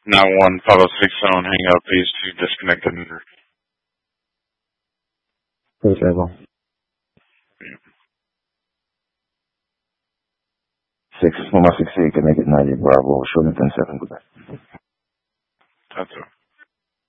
91-506 zone, hang up, please, to disconnect the number. Please, Able. 6, Lima 68, connected 90, Bravo, Showington 7, goodbye. That's all.